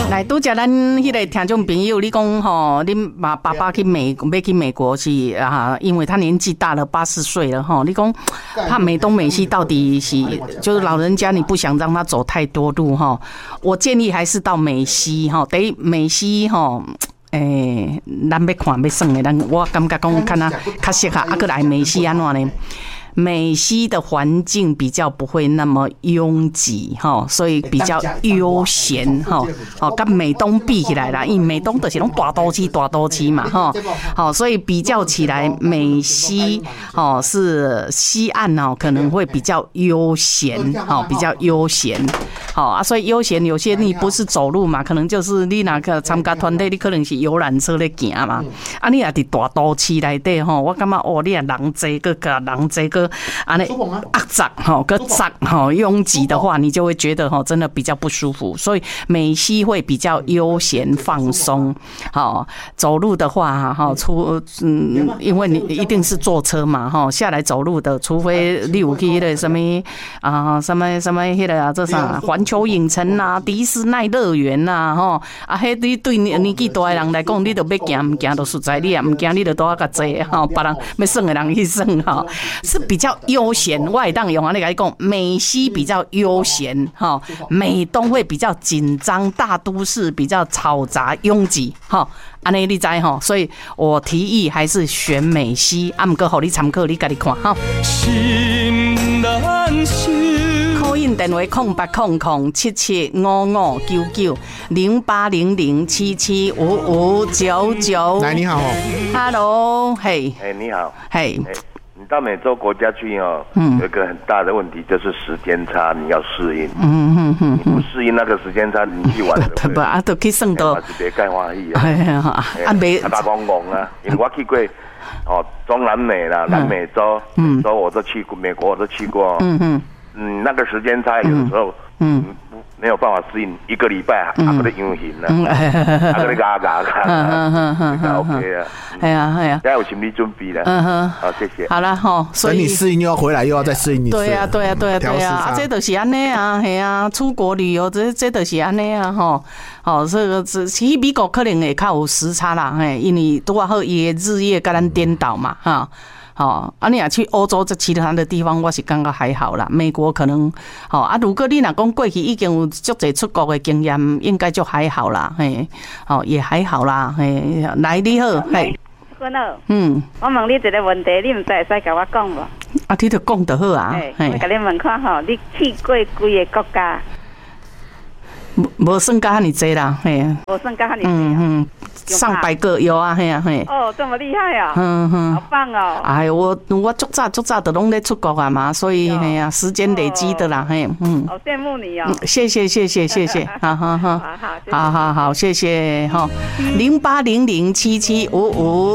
来，拄则咱迄个听众朋友，你讲吼，恁爸爸去要去美国是啊，因为他年纪大了，80岁了吼。你讲怕美东美西到底是就是老人家，你不想让他走太多路哈？我建议还是到美西哈，等于美西哈。咱要看要算的，我感觉讲看啊较适合，过来美西安怎呢？美西的环境比较不会那么拥挤哈，所以比较悠闲哈。好，跟美东比起来啦，因为美东就是拢大都市嘛哈。好，所以比较起来，美西哦是西岸哦可能会比较悠闲，好，比较悠闲。好啊，所以悠闲有些你不是走路嘛，可能就是你那个参加团队，你可能是游览车咧行嘛。啊，你也伫大都市内底吼，我感觉哦，你也人多个人多个。安尼压杂吼，个杂吼拥挤的话，你就会觉得吼真的比较不舒服。所以美西会比较悠闲放松。好，走路的话哈，因为你一定是坐车嘛哈，下来走路的，除非你有去那个什么什么迄个这啥环球影城呐、迪士尼乐园呐哈啊，迄你对年纪大的人来讲，你都要行唔行都实在，你也唔行，你就多较济哈，别人要算的人去算哈，是比较悠闲。我会当用啊，你来讲，美西比较悠闲哈，美东会比较紧张，大都市比较嘈杂拥挤哈。安尼你知吼，所以我提议还是选美西，啊，唔过互你参考，你家己看哈。call in 电话0800-7755990800775599。 来，你好 ，Hello， 嘿， 你好， 嘿。 你到美洲国家去哦，有一个很大的问题就是时间差，你要适应。你不适应那个时间差，你去玩的。 不啊，都去算到。 是别介欢喜啊！ 没。 大公公啊，因为我去过哦，中南美啦，南美洲，美洲我都去过，美国我都去过。那个时间差有时候，没有办法适应，1个礼拜还不得养形呢，还不得嘎嘎，OK 啊， 哎呀， 现在有心理准备了，好，谢谢。 好了哈，所以等你适应又要回来，又要再适应一次。 对呀，这就是安尼啊，系啊，出国旅游这就是安尼啊，吼，好，这个其实美国可能会较有时差啦，嘿，因为拄好伊的日夜跟咱颠倒嘛，哈。好，啊，你也去欧洲这其他的地方，我是感觉还好啦。美国可能，好啊，如果你若讲过去已经有足侪出国的经验，应该就还好啦，嘿，好也还好啦，嘿，来你好，嘿， 君好，我问你一个问题，你唔知会使甲我讲无？ 啊，你就讲就好啊， 嘿，我甲你问看吼，你去过几个国家？ 无算甲遐尼济啦，嘿， 无算甲遐尼济。 上百个有啊，嘿啊，嘿。 哦，这么厉害啊！好棒哦！ 哎，我足早的拢咧出国啊嘛，所以嘿啊，时间累积的啦，嘿， 好羡慕你哦！ 谢谢，好，谢谢哈，08007755。